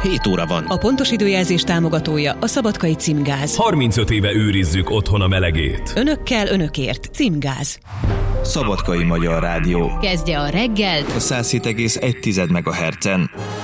7 óra van. A pontos időjelzés támogatója a Szabadkai Címgáz. 35 éve őrizzük otthon a melegét. Önökkel, önökért. Címgáz. Szabadkai Magyar Rádió. Kezdje a reggelt A 107,1 MHz-en.